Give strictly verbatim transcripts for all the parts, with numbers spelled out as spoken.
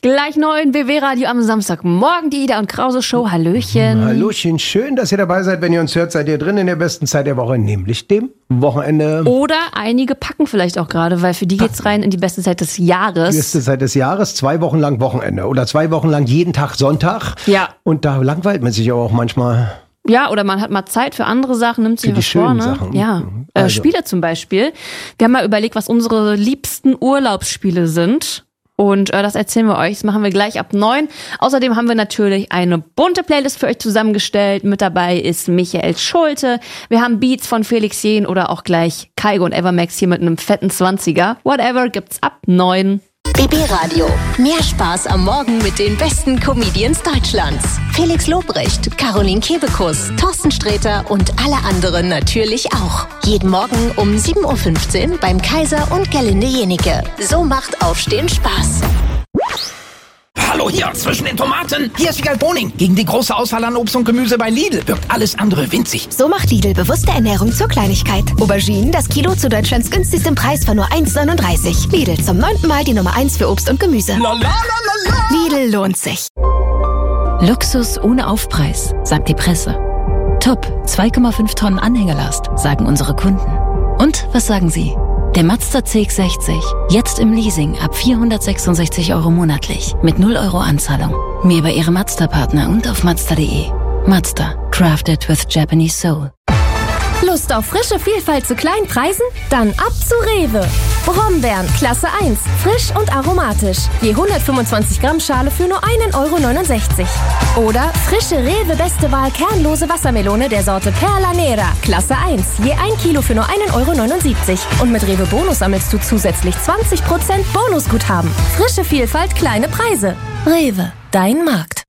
Gleich neuen B W-Radio am Samstagmorgen, die Ida und Krause Show. Hallöchen. Hallöchen, schön, dass ihr dabei seid. Wenn ihr uns hört, seid ihr drin in der besten Zeit der Woche, nämlich dem Wochenende. Oder einige packen vielleicht auch gerade, weil für die geht's rein in die beste Zeit des Jahres. Die beste Zeit des Jahres, zwei Wochen lang Wochenende oder zwei Wochen lang jeden Tag Sonntag. Ja. Und da langweilt man sich aber auch manchmal. Ja, oder man hat mal Zeit für andere Sachen, nimmt sich Für die was vor, schönen ne? Sachen. Ja, Also. äh, Spiele zum Beispiel. Wir haben mal überlegt, was unsere liebsten Urlaubsspiele sind. Und äh, das erzählen wir euch. Das machen wir gleich ab neun. Außerdem haben wir natürlich eine bunte Playlist für euch zusammengestellt. Mit dabei ist Michael Schulte. Wir haben Beats von Felix Jähn oder auch gleich Kaigo und Evermax hier mit einem fetten Zwanziger. Whatever gibt's ab neun. B B Radio. Mehr Spaß am Morgen mit den besten Comedians Deutschlands. Felix Lobrecht, Caroline Kebekus, Thorsten Sträter und alle anderen natürlich auch. Jeden Morgen um sieben Uhr fünfzehn beim Kaiser und Gerlinde Jenike. So macht Aufstehen Spaß. Hallo hier, zwischen den Tomaten. Hier ist Wiegald Boning. Gegen die große Auswahl an Obst und Gemüse bei Lidl wirkt alles andere winzig. So macht Lidl bewusste Ernährung zur Kleinigkeit. Auberginen, das Kilo zu Deutschlands günstigstem Preis von nur eins neununddreißig. Lidl, zum neunten Mal die Nummer eins für Obst und Gemüse. La, la, la, la, la. Lidl lohnt sich. Luxus ohne Aufpreis, sagt die Presse. Top, zwei Komma fünf Tonnen Anhängelast, sagen unsere Kunden. Und was sagen Sie? Der Mazda C X sechzig, jetzt im Leasing ab vierhundertsechsundsechzig Euro monatlich, mit null Euro Anzahlung. Mehr bei Ihrem Mazda-Partner und auf Mazda punkt de. Mazda, crafted with Japanese soul. Lust auf frische Vielfalt zu kleinen Preisen? Dann ab zu Rewe. Brombeeren, Klasse eins, frisch und aromatisch. Je hundertfünfundzwanzig Gramm Schale für nur ein Euro neunundsechzig. Oder frische Rewe Beste Wahl kernlose Wassermelone der Sorte Perla Nera, Klasse eins. Je ein Kilo für nur ein Euro neunundsiebzig. Und mit Rewe Bonus sammelst du zusätzlich zwanzig Prozent Bonusguthaben. Frische Vielfalt, kleine Preise. Rewe, dein Markt.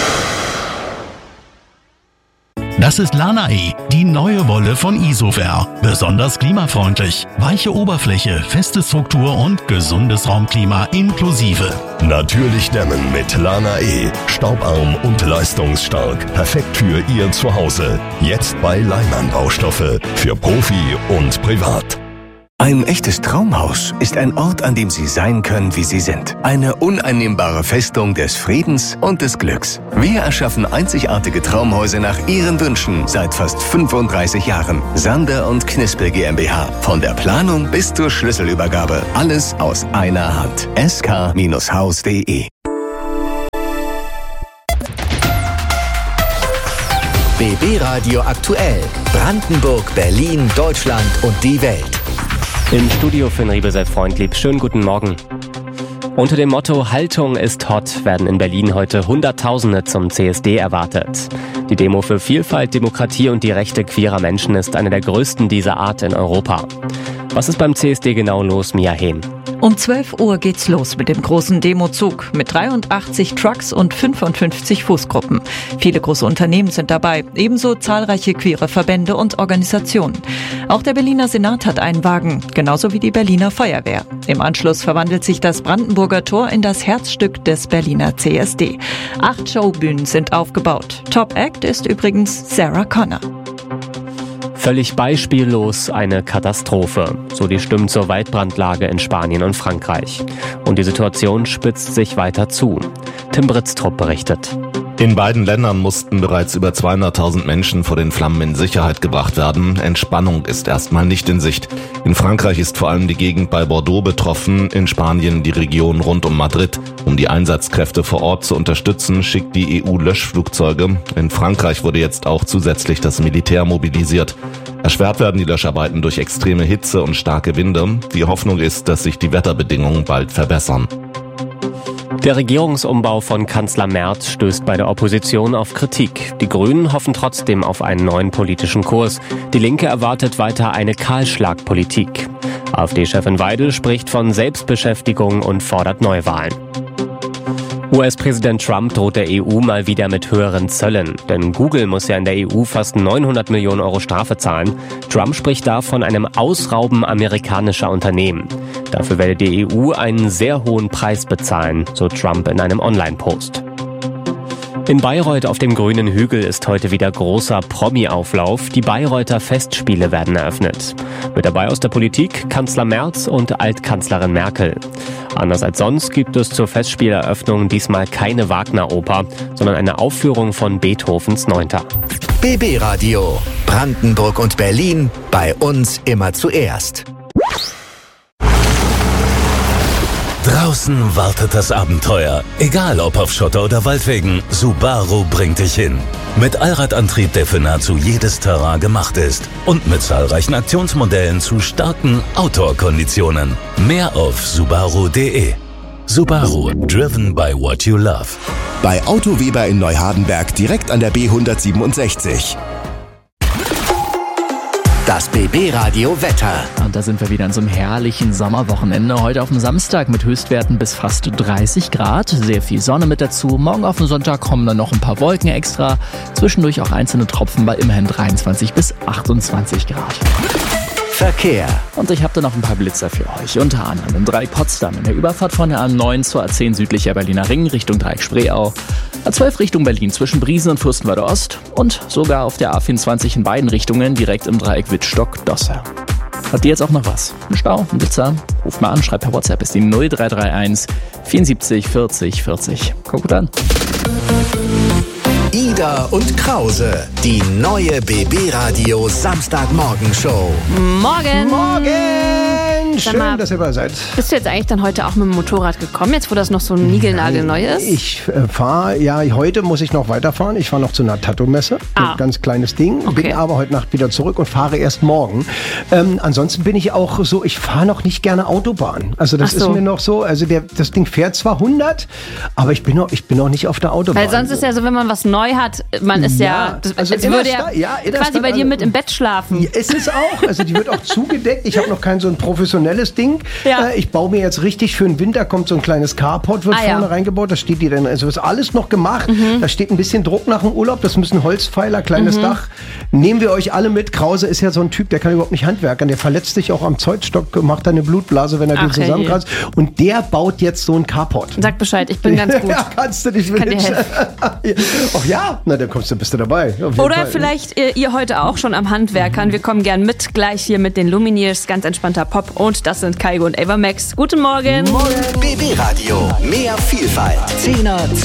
Das ist Lana-E, die neue Wolle von Isover. Besonders klimafreundlich. Weiche Oberfläche, feste Struktur und gesundes Raumklima inklusive. Natürlich dämmen mit Lana-E. Staubarm und leistungsstark. Perfekt für Ihr Zuhause. Jetzt bei Leimann Baustoffe. Für Profi und Privat. Ein echtes Traumhaus ist ein Ort, an dem Sie sein können, wie Sie sind. Eine uneinnehmbare Festung des Friedens und des Glücks. Wir erschaffen einzigartige Traumhäuser nach Ihren Wünschen seit fast fünfunddreißig Jahren. Sander und Knispel GmbH. Von der Planung bis zur Schlüsselübergabe. Alles aus einer Hand. S K Haus punkt de. B B Radio aktuell. Brandenburg, Berlin, Deutschland und die Welt. Im Studio Finn Riebeseit Freundlieb. Schönen guten Morgen. Unter dem Motto Haltung ist hot werden in Berlin heute Hunderttausende zum C S D erwartet. Die Demo für Vielfalt, Demokratie und die Rechte queerer Menschen ist eine der größten dieser Art in Europa. Was ist beim C S D genau los, Mia Hehn? Um zwölf Uhr geht's los mit dem großen Demozug mit dreiundachtzig Trucks und fünfundfünfzig Fußgruppen. Viele große Unternehmen sind dabei, ebenso zahlreiche queere Verbände und Organisationen. Auch der Berliner Senat hat einen Wagen, genauso wie die Berliner Feuerwehr. Im Anschluss verwandelt sich das Brandenburger Tor in das Herzstück des Berliner C S D. Acht Showbühnen sind aufgebaut. Top Act ist übrigens Sarah Connor. Völlig beispiellos eine Katastrophe. So die Stimmen zur Waldbrandlage in Spanien und Frankreich. Und die Situation spitzt sich weiter zu. Tim Britztrup berichtet. In beiden Ländern mussten bereits über zweihunderttausend Menschen vor den Flammen in Sicherheit gebracht werden. Entspannung ist erstmal nicht in Sicht. In Frankreich ist vor allem die Gegend bei Bordeaux betroffen, in Spanien die Region rund um Madrid. Um die Einsatzkräfte vor Ort zu unterstützen, schickt die E U Löschflugzeuge. In Frankreich wurde jetzt auch zusätzlich das Militär mobilisiert. Erschwert werden die Löscharbeiten durch extreme Hitze und starke Winde. Die Hoffnung ist, dass sich die Wetterbedingungen bald verbessern. Der Regierungsumbau von Kanzler Merz stößt bei der Opposition auf Kritik. Die Grünen hoffen trotzdem auf einen neuen politischen Kurs. Die Linke erwartet weiter eine Kahlschlagpolitik. AfD-Chefin Weidel spricht von Selbstbeschäftigung und fordert Neuwahlen. U S-Präsident Trump droht der E U mal wieder mit höheren Zöllen. Denn Google muss ja in der E U fast neunhundert Millionen Euro Strafe zahlen. Trump spricht da von einem Ausrauben amerikanischer Unternehmen. Dafür werde die E U einen sehr hohen Preis bezahlen, so Trump in einem Online-Post. In Bayreuth auf dem grünen Hügel ist heute wieder großer Promi-Auflauf. Die Bayreuther Festspiele werden eröffnet. Mit dabei aus der Politik Kanzler Merz und Altkanzlerin Merkel. Anders als sonst gibt es zur Festspieleröffnung diesmal keine Wagner-Oper, sondern eine Aufführung von Beethovens Neunter. B B Radio. Brandenburg und Berlin. Bei uns immer zuerst. Draußen wartet das Abenteuer. Egal ob auf Schotter oder Waldwegen, Subaru bringt dich hin. Mit Allradantrieb, der für nahezu jedes Terrain gemacht ist. Und mit zahlreichen Aktionsmodellen zu starken Outdoor-Konditionen. Mehr auf subaru punkt de. Subaru, driven by what you love. Bei Auto Weber in Neuhardenberg direkt an der B hundertsiebenundsechzig. Das B B Radio Wetter. Und da sind wir wieder an so einem herrlichen Sommerwochenende. Heute auf dem Samstag mit Höchstwerten bis fast dreißig Grad. Sehr viel Sonne mit dazu. Morgen auf dem Sonntag kommen dann noch ein paar Wolken extra. Zwischendurch auch einzelne Tropfen bei immerhin dreiundzwanzig bis achtundzwanzig Grad. Verkehr. Und ich habe da noch ein paar Blitzer für euch. Unter anderem im Dreieck Potsdam in der Überfahrt von der A neun zur A zehn südlicher Berliner Ring Richtung Dreieck Spreeau. A zwölf Richtung Berlin zwischen Briesen und Fürstenwalde Ost. Und sogar auf der A vierundzwanzig in beiden Richtungen direkt im Dreieck Wittstock-Dosse. Habt ihr jetzt auch noch was? Ein Stau, ein Blitzer? Ruft mal an, schreibt per WhatsApp. Ist die null drei drei eins vierundsiebzig vierzig vierzig. Guckt gut an. Ida und Krause, die neue B B Radio Samstagmorgenshow. Morgen! Morgen! Schön, mal, dass ihr dabei seid. Bist du jetzt eigentlich dann heute auch mit dem Motorrad gekommen, jetzt wo das noch so niegelnagelneu ist? Ich äh, fahre, ja, heute muss ich noch weiterfahren. Ich fahre noch zu einer Tattoo-Messe. Ah. Ein ganz kleines Ding. Okay. Bin aber heute Nacht wieder zurück und fahre erst morgen. Ähm, ansonsten bin ich auch so, ich fahre noch nicht gerne Autobahn. Also das Ach so. ist mir noch so, also der, das Ding fährt zwar hundert, aber ich bin noch, ich bin noch nicht auf der Autobahn. Weil sonst ist ja so, wenn man was neu hat, man ist ja, Ja, das, also es in würde der ja, Sta- ja, in der quasi Stadt, bei dir also- mit im Bett schlafen. Ja, ist es auch. Also die wird auch zugedeckt. Ich habe noch kein so ein professionelles Ding. Ja. Äh, ich baue mir jetzt richtig für den Winter, kommt so ein kleines Carport, wird Ah, vorne ja. reingebaut. Da steht die dann, also ist alles noch gemacht. Mhm. Da steht ein bisschen Druck nach dem Urlaub. Das müssen Holzpfeiler, kleines Mhm. Dach. Nehmen wir euch alle mit. Krause ist ja so ein Typ, der kann überhaupt nicht handwerkern. Der verletzt sich auch am Zollstock, macht eine Blutblase, wenn er Ach, den zusammenkratzt. Und der baut jetzt so ein Carport. Sag Bescheid, ich bin ganz gut. Ja, kannst du nicht Kann dir mit. helfen. Ach ja, na dann kommst du, bist du dabei. Auf jeden Oder Fall. vielleicht äh, ihr heute auch schon am Handwerkern. Wir kommen gern mit, gleich hier mit den Lumineers, ganz entspannter Pop. Und das sind Kaigo und Ava Max. Guten Morgen. Morgen. B B Radio. Mehr Vielfalt. Zehner